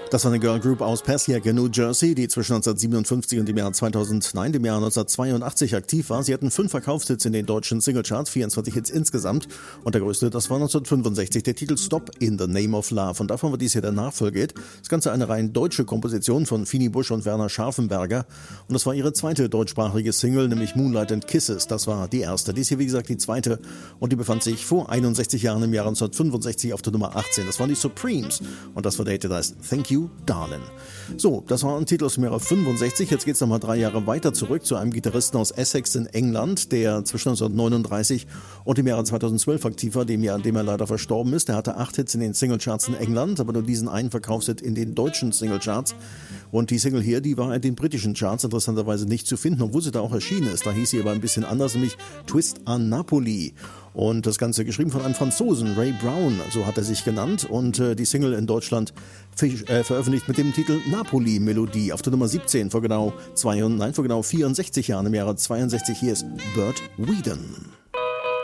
Das war eine Girl Group aus Passaic in New Jersey, die zwischen 1957 und dem Jahr 2009, dem Jahr 1982 aktiv war. Sie hatten 5 Verkaufshits in den deutschen Singlecharts, 24 Hits insgesamt. Und der größte, das war 1965, der Titel Stop in the Name of Love. Und davon war dies hier der Nachfolgehit. Das Ganze eine rein deutsche Komposition von Fini Busch und Werner Scharfenberger. Und das war ihre zweite deutschsprachige Single, nämlich Moonlight and Kisses. Das war die erste. Dies hier, wie gesagt, die zweite. Und die befand sich vor 61 Jahren im Jahr 1965 auf der Nummer 18. Das waren die Supremes. Und das war der Hit, der heißt Thank You, Darling. So, das war ein Titel aus dem Jahre 65. Jetzt geht es nochmal 3 Jahre weiter zurück zu einem Gitarristen aus Essex in England, der zwischen 1939 und dem Jahre 2012 aktiv war, dem Jahr, in dem er leider verstorben ist. Er hatte 8 Hits in den Singlecharts in England, aber nur diesen einen Verkaufshit in den deutschen Singlecharts. Und die Single hier, die war in den britischen Charts interessanterweise nicht zu finden, obwohl sie da auch erschienen ist. Da hieß sie aber ein bisschen anders, nämlich Twist a Napoli. Und das Ganze geschrieben von einem Franzosen, Ray Brown, so hat er sich genannt. Und die Single in Deutschland veröffentlicht mit dem Titel Napoli-Melodie auf der Nummer 17 vor genau 64 Jahren im Jahre 62. Hier ist Bert Weedon.